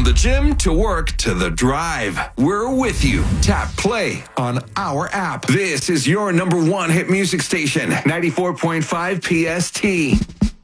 the gym, to work, to the drive. We're with you. Tap play on our app. This is your number one hit music station, 94.5 PST.